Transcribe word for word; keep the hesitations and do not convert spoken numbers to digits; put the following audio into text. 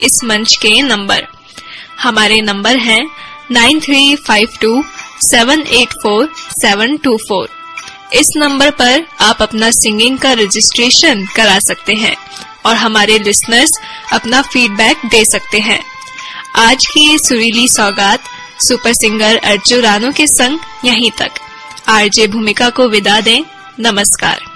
इस मंच के नंबर। हमारे नंबर हैं nine three five to seven eight four seven to four. इस नंबर पर आप अपना सिंगिंग का रजिस्ट्रेशन करा सकते हैं और हमारे लिसनर्स अपना फीडबैक दे सकते हैं। आज की ये सुरीली सौगात सुपर सिंगर अर्जु रानो के संग यहीं तक। आरजे भूमिका को विदा दें। नमस्कार।